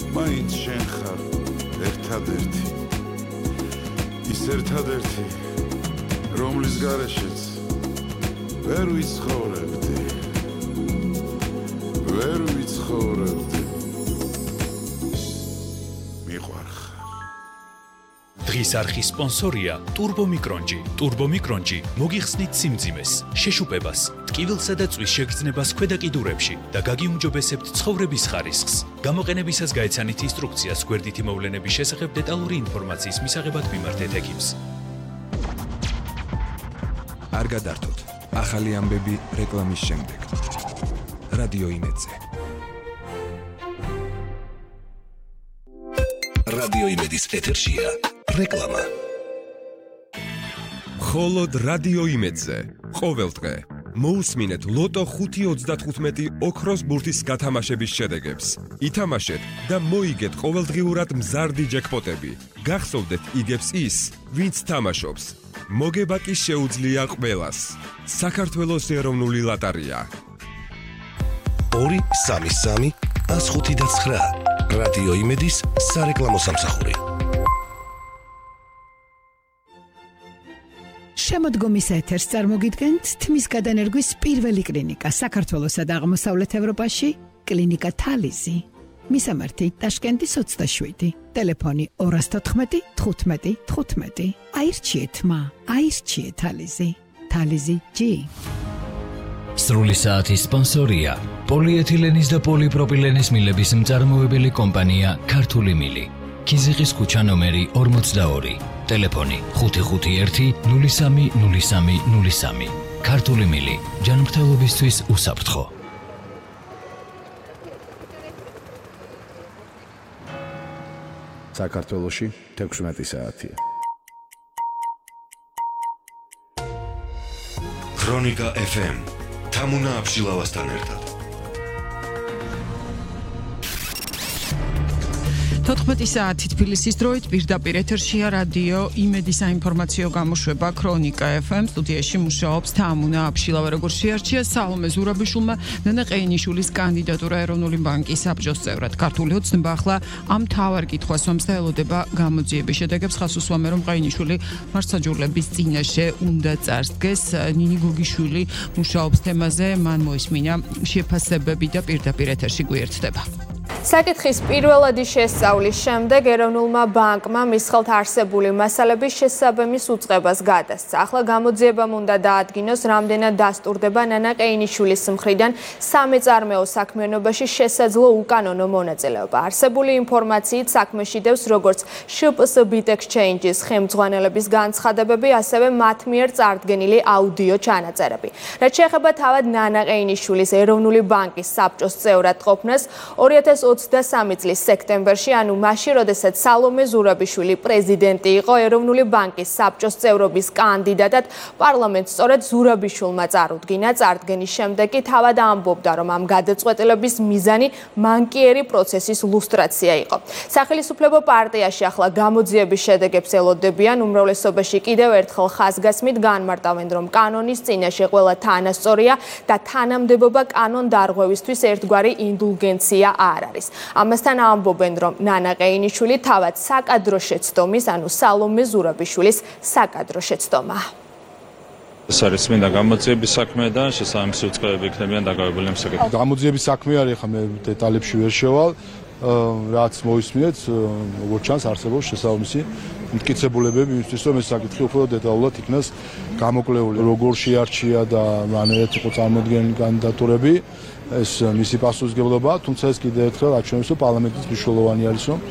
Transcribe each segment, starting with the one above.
მაინც შენ ხარ ერთადერთი ის ერთადერთი რომლის გარეშეც ვერ ვიცხოვრებდი დღის არხის სპონსორია ტურბომიკრონჯი. ტურბომიკრონჯი მოგიხსნით სიმძიმეს, შეშუპებას, ტკივილსა და წვის შეგრძნებას ქვედა კიდურებში და გაგიუმჯობესებთ ცხოვრების ხარისხს. გამოყენებისას გაეცანით ინსტრუქციას გვერდითი მოვლენების შესახებ დეტალური ინფორმაციის მისაღებად მიმართეთ ექიმს. არ გადართოთ. ახალი ამბები რეკლამის შემდეგ. რადიო იმედზე. რადიო იმედის ეთერშია რეკლამა. მხოლოდ რადიო იმედზე. ყოველდღე მოусმინეთ ლოტო 5.35 ოქროს ბურთის გათამაშების შედეგებს. ითამაშეთ და მოიგეთ ყოველდღიურად მზარდი ჯეკპოტები. გახსოვდეთ იგებს ის, ვინც თამაშობს. მოგება კი შეუძლია ყველას. საქართველოს ეროვნული ლოტარია. 233 105.9 რადიო იმედის სარეკლამო სამსახური. შემოდგომის ეთერს წარმოგიდგენთ თმის გადანერგვის პირველი კლინიკა საქართველოსა და აღმოსავლეთ ევროპაში, კლინიკა თალიზი. მისამართი ტაშკენტის 27, ტელეფონი 214 15 15. აირჩიეთ მა, აირჩიეთ თალიზი. თალიზი G. სრული საათის სპონსორია პოლიეთილენის და პოლიპროპილენის მილების მწარმოებელი კომპანია ქართული მილი. ქიზიყის ქუჩა ნომერი 42, ტელეფონი 551 03 03 03. ქართული მილი, ჯანმრთელობისთვის უსაფრთხო. საქართველოში 16 საათია. ქრონიკა FM თამუნა აბშილავასთან ერთად. 14 საათი თბილისის დროით პირდაპირ ეთერშია რადიო იმედის საინფორმაციო გამოშვება ქრონიკა FM. სტუდიაში მუშაობს თამუნა აბშილავა, როგორც შეარჩია სალომე ზურაბიშვილმა ნანა ყეინიშვილის კანდიდატურა ეროვნული ბანკის საბჭოს წევრად. ქართული ოცნება ახლა ამ მთავარ კითხვას ომს ელოდება გამოძიების შედეგებს. ხას უსვამე, რომ ყეინიშვილი მართლმსაჯულების წინაშე უნდა წარსდგეს. ნინი გოგიშვილი მუშაობს თემაზე, მან მოისმინა შეფასებები და პირდაპირ ეთერში გვერდდება. საკითხის პირველადი შესწავლის შემდეგ ეროვნულმა ბანკმა მის ხელთ არსებული მასალების შესაბამის უწყებას გადასცა. ახლა გამოძიებამ უნდა დაადგინოს, რამდენად დასტურდება ნანა ყეინიშვილის მხრიდან სამეწარმეო საქმიანობაში შესაძლო უკანონო მონაწილეობა. არსებული ინფორმაციით საქმეში დევს როგორც შპს Bit Exchange-ის ხელმძღვანელების განცხადებები, ასევე მათ მიერ წარდგენილი აუდიო ჩანაწერები. რაც შეეხება თავად ნანა ყეინიშვილის ეროვნული ბანკის საბჭოს წევრად ყოფნას, 2023 წლის სექტემბერში, ანუ მაშინ, როდესაც სალომე ზურაბიშვილი პრეზიდენტი იყო, ეროვნული ბანკის საბჭოს წევრობის კანდიდატად პარლამენტს სწორედ ზურაბიშვილმა წარუდგინა. წარდგენის შემდეგ კი თავად ამბობდა, რომ ამ გადაწყვეტილების მიზანი მანკიერი პროცესის ლუსტრაცია იყო. სახელმწიფო პარტიაში ახლა გამოძიების შედეგებს ელოდებიან. უმრავლესობაში კიდევ ერთხელ ხაზგასმით განმარტავენ, რომ კანონის წინაშე ყველა თანასწორია და თანამდებობა კანონ დარღვევისთვის ერთგვარი ინდულგენცია არ არის. ამასთან ამბობენ, რომ ნანა ყეინიშვილი თავად საკადრო შეცდომის, ანუ სალომე ზურაბიშვილის საკადრო შეცდომაა. ეს არის წმინდა გამოძიების საქმე და შესაბამისი უწყებები იქნებიან დაკავებული ამ საკითხით. გამოძიების საქმე არის, ხა მე დეტალებში ვერ შევალ, რაც მოისმინეთ, როგორც ჩანს არსებობს შესაბამისი მტკიცებულებები იმისთვის, რომ ეს საკითხი უფრო დეტალურად იქნას გამოკვლეული. როგორ შეარჩია და რანაირად იყო წარმოდგენილი კანდიდატურები, ეს მისი პასუხისმგებლობაა, თუმცა ეს კიდევ ერთხელ აჩვენებს, რომ პარლამენტის მნიშვნელოვანი არის, რომ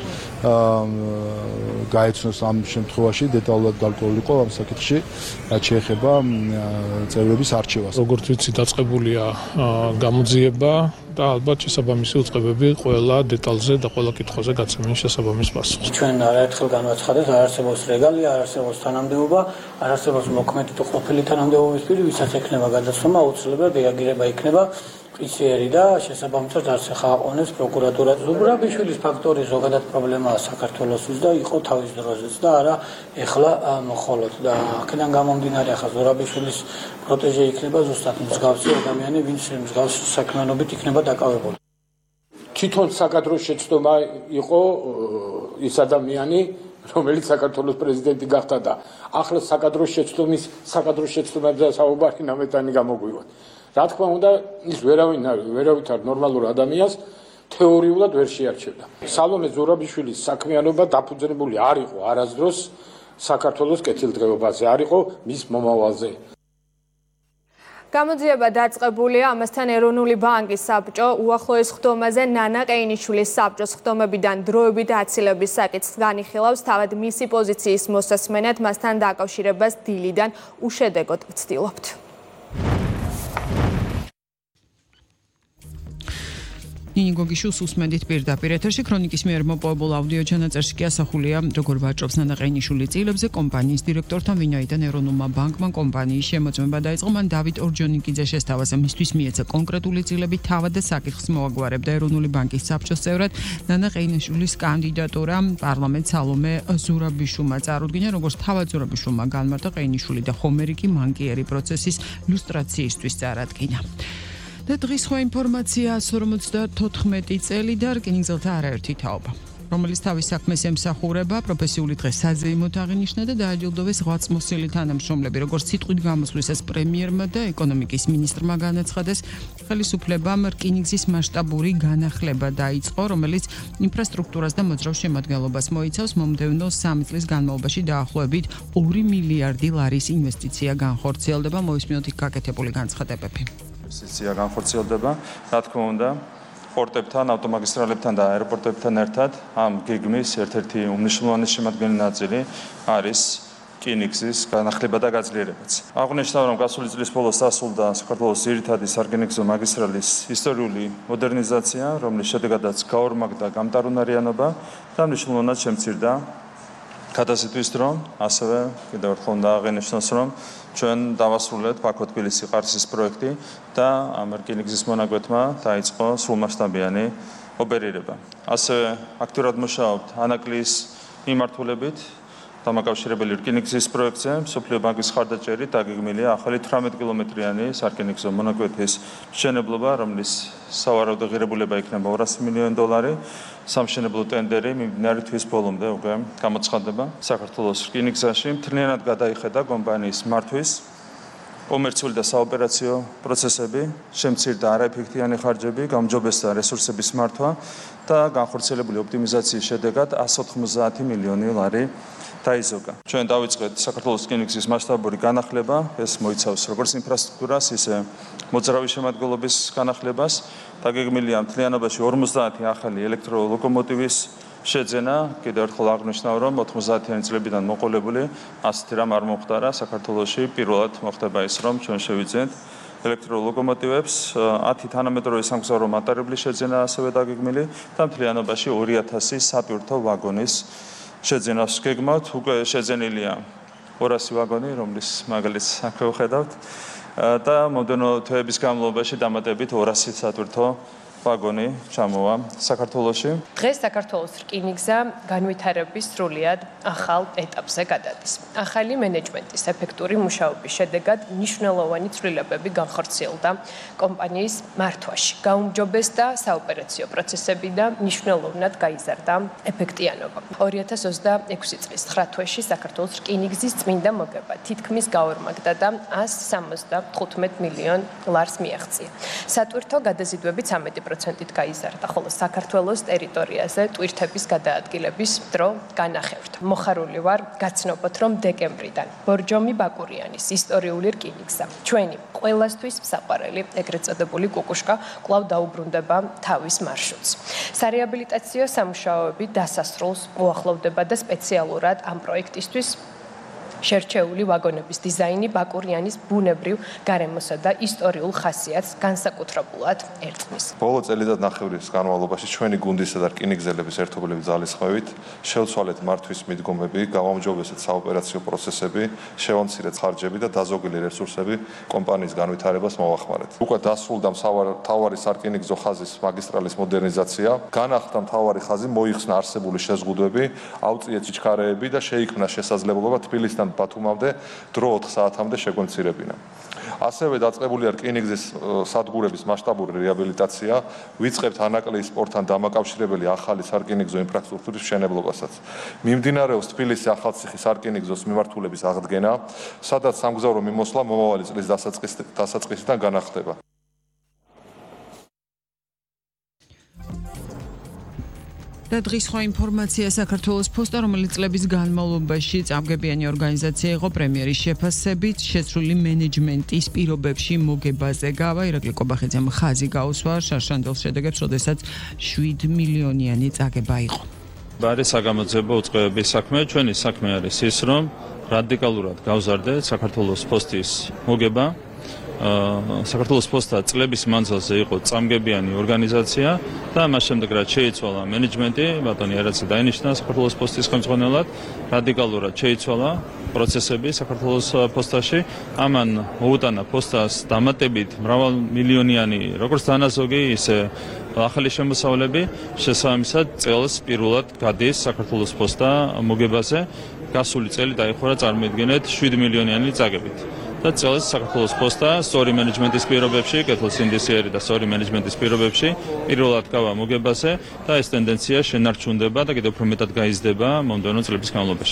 გაეცნოს ამ შემთხვევაში დეტალურად გარკვეულიყო ამ საკითხში, რაც შეეხება წევრების არჩევას. როგორც ვიცი, დაწყებულია გამოძიება და ალბათ შესაბამისი უწყებები ყველა დეტალზე და ყველა კითხვაზე გაცემენ შესაბამის პასუხს. ჩვენ არაერთხელ განვაცხადეთ, არ არსებობს რეგალია, არ არსებობს თანამდებობა, არ არსებობს მოქმედი თუ ყოფილი თანამდებობის პირი, ვისაც ექნება გადაცემა, აუცილებლად რეაგირება იქნება პრინციპიერი და შესაბამისად არც ახლა აყონებს პროკურატურა. ზურაბიშვილის ფაქტორი ზოგადად პრობლემაა საქართველოსთვის და იყო თავის დროზეც და არა ეხლა მხოლოდ და აქედან გამომდინარე ახლა ზურაბიშვილის პროტეჟე იქნება ზუსტად მსგავსი ადამიანი, ვინც მსგავსი საქმიანობით იქნება დაკავებული. თვითონ საკადროს შეცდომა იყო ის ადამიანი, რომელიც საქართველოს პრეზიდენტი გახდა და ახლა საკადროს შეცდომებზე საუბარი ნამეტანი გამოგვივა. რა თქმა უნდა, ის ვერავითარ ნორმალურ ადამიანს თეორიულად ვერ შეარჩევდა. სალომე ზურაბიშვილის საქმიანობა დაფუძნებული არ იყო არასდროს საქართველოს კეთილდღეობაზე, არ იყო მის მომავალზე. გამოძიება დაწყებულია, ამასთან ეროვნული ბანკის საბჭო უახლოეს ხდომაზე ნანა ყეინიშვილის საბჭოს ხდომებიდან დროებით აცილების საკითხს განიხილავს, თავად მისი პოზიციის მოსასმენად მასთან დაკავშირებას დილიდან უშედეგოდ ვცდილობთ. ნინი გოგიშვილს უსმენთ პირდაპირ ეთერში ქრონიკის მიერ მოპოვებულ აუდიო ჩანაწერში კი ასახულია, როგორ ვაჭრობს ნანა ყეინიშვილი წილებზე კომპანიის დირექტორთან, ვინაიდან ეროვნულმა ბანკმა კომპანიის შემოწმება დაიწყო, მან დავით ორჯონიკიძე შესთავაზა, მისთვის მიეცა კონკრეტული წილები, თავად და საკითხს მოაგვარებდა ეროვნული ბანკის საბჭოს წევრად ნანა ყეინიშვილის კანდიდატურა პარლამენტ სალომე ზურაბიშვილმა წარუდგინა, როგორც თავად ზურაბიშვილმა განმარტა ყეინიშვილი და ხომერიკი მანკიერი პროცესის ლუსტრაციისთვის წარადგინა. და დღის სხვა ინფორმაცია 154 წელი და რკინიგზელთა არაერთი თაობა, რომელიც თავის საქმეს ემსახურება, პროფესიული დღე საზეიმოდ აღინიშნა და დააჯილდოვეს ღვაწლმოსილი თანამშრომლები, როგორც სიტყვით გამოსვლისას პრემიერმა და ეკონომიკის მინისტრმა განაცხადეს, ხელისუფლებამ რკინიგზის მასშტაბური განახლება დაიწყო, რომელიც ინფრასტრუქტურას და მოძრავ შემადგენლობას მოიცავს, მომდევნო 3 წლის განმავლობაში დაახლოებით 2 მილიარდი ლარის ინვესტიცია განხორციელდება, მოვისმინოთ იქ გაკეთებული განცხადებები. ინვესტიცია განხორციელდება, რა თქმა უნდა, პორტებთან, ავტომაგისტრალებთან და აეროპორტებთან ერთად ამ გეგმის ერთ-ერთი უმნიშვნელოვანესი შემადგენელი ნაწილი არის რკინიგზის განახლება და გაძლიერებაც. აღნიშნავ, რომ გასული წლის ბოლოს დასრულდა საქართველოს ძირითადი სარკინიგზო მაგისტრალის ისტორიული მოდერნიზაცია, რომლის შედეგადაც გაორმაგდა გამტარუნარიანობა და მნიშვნელოვნად შემცირდა გადაზიდვის დრო, ასევე კიდევ ერთხელ უნდა აღინიშნოს, რომ ჩვენ დავასრულეთ ბაქო-თბილისი-ყარსის პროექტი და ამ რკინიგზის მონაკვეთმა დაიწყო სრულმასშტაბიანი ოპერირება. ასევე აქტიურად მუშაობთ ანაკლიის მიმართულებით დამაკავშირებელი რკინიგზის პროექტზე, მსოფლიო ბანკის ხარდაჭერით დაგეგმილია ახალი 18 კილომეტრიანი სარკინიგზო მონაკვეთის მშენებლობა, რომლის სავარაუდო ღირებულება იქნება $200 მილიონი. სამშენებლო ტენდერი მიმდინარე თვის ბოლომდე უკვე გამოცხადდება. საქართველოს რკინიგზაში მთლიანად გადაიხედა კომპანიის მართვის კომერციული და საოპერაციო პროცესები, შემცირდა არაეფექტიანი ხარჯები, გამჯობესდა რესურსების მართვა და განხორციელებული ოპტიმიზაციის შედეგად $190 მილიონი დაიზოგა. ჩვენ დავიწყეთ საქართველოს რკინიგზის მასშტაბური განახლება, ეს მოიცავს როგორც ინფრასტრუქტურას, ისე მოძრავი შემადგენლობის განახლებას. დაგეგმილია მთლიანობაში 50 ახალი ელექტროლოკომოტივის შეძენა. კიდევ ერთხელ აღნიშნავ, რომ 90-იანი წლებიდან მოყოლებული ასეთი რამ არ მომხდარა საქართველოში. პირველად მოხდება ის, რომ ჩვენ შევიძენთ ელექტროლოკომოტივებს, 10 თანამედროვე სამგზავრო მატარებლის შეძენა ასევე დაგეგმილი და მთლიანობაში 2000 სატვირთო ვაგონის შეძენას გეგმავთ. უკვე შეძენილია 200 ვაგონი, რომლის მაგალითს აქვე ვხედავთ და მომდევნო თვეების განმავლობაში დამატებით 200 სატვირთო ვაგონი ჩამოვა საქართველოში. დღეს საქართველოს რკინიგზა განვითარების სრულიად ახალ ეტაპზე გადადის. ახალი მენეჯმენტის ეფექტური მუშაობის შედეგად მნიშვნელოვანი ცვლილებები განხორციელდა კომპანიის მართვაში. გაუმჯობესდა საოპერაციო პროცესები და მნიშვნელოვნად გაიზარდა ეფექტიანობა. 2026 წლის 9 თვეში საქართველოს რკინიგზის წმინდა მოგება თითქმის გაორმაგდა და $175 მილიონ მიაღწია. სატვირთო გადაზიდვები 13%-ით გაიზარდა, ხოლო საქართველოს ტერიტორიაზე ტვირთების გადაადგილების დრო განახევრდა. მოხარული ვარ გაცნობოთ, რომ დეკემბრიდან ბორჯომი ბაკურიანის ისტორიული რკინიგზა, ჩვენი ყველასთვის საყვარელი ეგრეთ წოდებული კუკუშკა კვლავ დაუბრუნდება თავის მარშრუტს. სარეაბილიტაციო სამუშაოები დასასრულს უახლოვდება და სპეციალურად ამ პროექტისთვის შერჩეული ვაგონების დიზაინი ბაკურიანის ბუნებრივ გარემოსა და ისტორიულ ხასიათს განსაკუთრებულად ერწყმის. ბოლო წელიწადნახევრის განმავლობაში ჩვენი გუნდისა და რკინიგზელების ერთობლივი ძალისხმევით შევცვალეთ მართვის მიდგომები, გავამჯობესეთ საოპერაციო პროცესები, შევამცირეთ ხარჯები და დაზოგილი რესურსები კომპანიის განვითარებას მოვახმარეთ. უკვე დასრულდა მთავარი სარკინიგზო ხაზის მაგისტრალის მოდერნიზაცია, განახლდა მთავარი ხაზი, მოიხსნა არსებული შეზღუდვები, აუწიეთ სიჩქარეები და შეიქმნა შესაძლებლობა თბილისიდან თბილისიდან ბათუმამდე დრო 4 საათამდე შეგვემცირებინა. ასევე დაწყებულია რკინიგზის სადგურების მასშტაბური რეაბილიტაცია, ვიწყებთ ანაკლიის სპორტთან დამაკავშირებელი ახალი სარკინიგზო ინფრასტრუქტურის მშენებლობასაც. მიმდინარეობს თბილისის ახალციხის სარკინიგზოს მიმართულების აღდგენა, სადაც სამგზავრო მიმოსვლა მომავალი წლის დასაწყისიდან განახდება. და დღის სხვა ინფორმაცია საქართველოს პოსტა, რომელიც წლების განმავლობაში წამგებიანი ორგანიზაცია იყო პრემიერის შეფასებით შეცვლილი მენეჯმენტის პირობებში მოგებაზე გავა. ირაკლი კობახიძემ ხაზი გაუსვა შარშანდელს შედეგებს, როდესაც 7 მილიონიანი წაგება იყო. ბარი საგამოძიებო უწყებების საქმე, ჩვენი საქმე არის ის, რომ რადიკალურად გავზარდეთ საქართველოს პოსტის მოგება. საქართველოს პოსტა წლების მანძილზე იყო წამგებიანი ორგანიზაცია და მას შემდეგ რაც შეიცვალა მენეჯმენტი, ბატონი არაცი დაინიშნა საქართველოს პოსტის ხელმძღვანელად, რადიკალურად შეიცვალა პროცესები საქართველოს პოსტაში. ამან მოუტანა პოსტას დამატებით მრავალმილიონიანი როგორც დანაზოგი, ისე ახალი შემოსავლები, შესაბამისად წელს პირველად გადის საქართველოს პოსტა მოგებაზე. გასული წელი დაიხურა წარმოიდგინეთ 7 მილიონიანი წაგებით. და წელს საქართველოს პოსტა სწორი მენეჯმენტის პირობებში, კეთილსინდისიერი და სწორი მენეჯმენტის პირობებში პირველად გავა მოგებაზე და ეს ტენდენცია შენარჩუნდება და კიდევ უფრო მეტად გაიზრდება მომდევნო წლების განმავლობაში.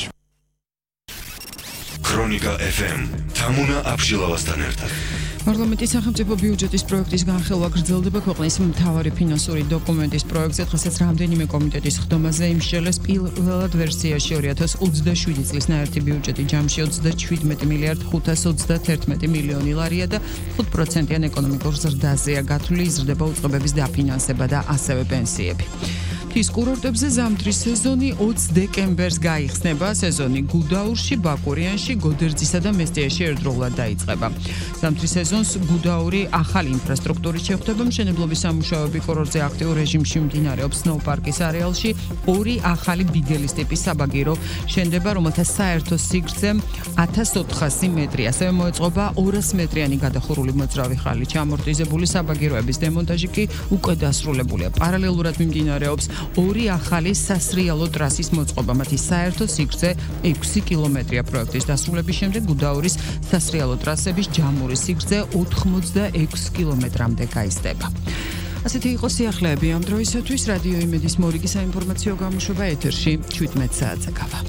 ქრონიკა FM თამუნა აბშილავასთან ერთად. პარლამენტის სახელმწიფო ბიუჯეტის პროექტის განხილვა გრძელდება. ქვეყნის მთავარი ფინანსური დოკუმენტის პროექტზე დღესაც რამდენიმე კომიტეტის ხდომაზე იმსჯელეს. პირველად ვერსიაში 2027 წლის ნაერთი ბიუჯეტი ჯამში 37 მილიარდ 531 მილიონი ლარია და 5%-იან ეკონომიკურ ზრდაზეა გათვლილი. იზრდება უწყებების დაფინანსება და ასევე პენსიები. ის კურორტებზე ზამთრის სეზონი 20 დეკემბერს გაიხსნება. სეზონი გუდაურში, ბაკურიანში, გოდერძისა და მესტიაში ერთდროულად დაიწყება. ზამთრის სეზონს გუდაური ახალი ინფრასტრუქტურით შეხვდება. მშენებლობის სამუშაოები კურორტზე აქტიურ რეჟიმში მიმდინარეობს. სნოუ-პარკის არეალში 2 ახალი ბიგელის ტიპის საბაგირო შენდება, რომელთა საერთო სიგრძე 1400 მეტრი. ასევე მოეწყობა 200 მეტრიანი გადახურული მოძრავი ხალით. ჩამორტიზებული საბაგიროების დემონტაჟი კი უკვე დასრულებულია. პარალელურად მიმდინარეობს 2 ახალი სასრიალო ტრასის მოწყობა. მათი საერთო სიგრძე 6 კილომეტრია. პროექტის დასრულების შემდეგ გუდაურის სასრიალო ტრასების ჯამური სიგრძე 86 კილომეტრამდე გაიზრდება. ასეთი იყო სიახლეები ამ დროისათვის. რადიო იმედის მორიგი საინფორმაციო გამოშვება ეთერში 17 საათზე გავა.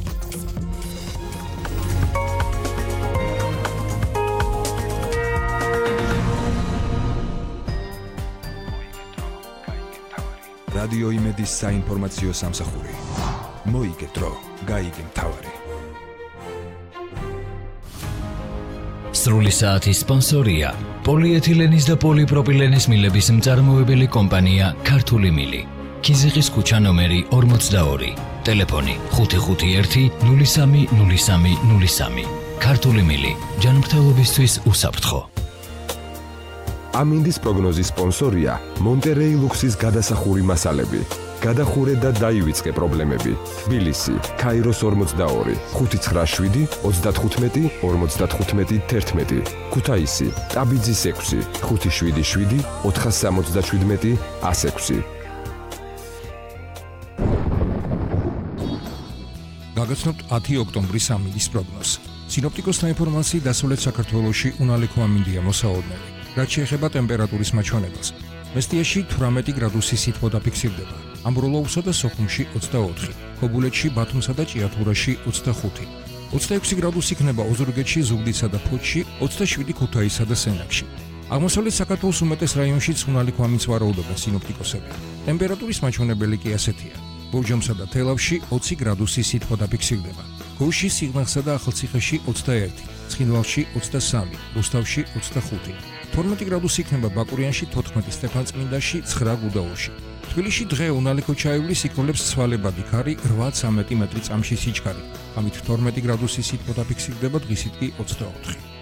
რადიო იმედის საინფორმაციო სამსახური. მოიგე დრო, გაიგე მთავარი. სრული საათის სპონსორია პოლიეთილენის და პოლიპროპილენის მილების მწარმოებელი კომპანია ქართული მილი. ქიზიყის ქუჩა ნომერი 42. ტელეფონი 551 03 03 03. ქართული მილი. ჯანმრთელობისთვის უსაფრთხო. ამინდის პროგნოზის სპონსორია მონტერეი ლუქსის გადასახური მასალები. გადახურე და დაივიწყე პრობლემები. თბილისი, ქაიროს 42, 597 35 55 11. ქუთაისი, ტაბიძის 6, 577 477 106. გაგაცნობთ 10 ოქტომბრის ამინდის პროგნოზს. სინოპტიკოსთა ინფორმაციით დასავლეთ საქართველოში უნალექო ამინდია მოსაოდნელი. რაც შეეხება ტემპერატურის მაჩვენებას. მესტიაში 18 გრადუსი სითბო დაფიქსირდება. ამბროლოუსა და სოხუმში 24, ქობულეთში, ბათუმსა და ჭიათურაში 25. 26 გრადუსი იქნება ოზურგეთში, ზუგდიდსა და ფოთში, 27 ქუთაისსა და სენაკში. აღმოსავლეთ საქართველოს უმეტეს რაიონშიც უნალექო ამინდს ვარაუდობენ სინოპტიკოსები. ტემპერატურის მაჩვენებელი კი ასეთია. ბორჯომსა და თელავში 20 გრადუსი სითბო დაფიქსირდება. გორში, სიღნაღსა და ახალციხეში 21, ცხინვალში 23, რუსთავში 25. 12 გრადუსი იქნება ბაკურიანში, 14 სტეფანწმინდაში, 9 გუდაურში. თბილისში დღე უნალექო ჩაივლის იქნებს ცვალებადი ქარი 8-13 მეტრი წამში სიჩქარე. ამით 12 გრადუსი სითბო დაფიქსირდება, დღისით კი 24.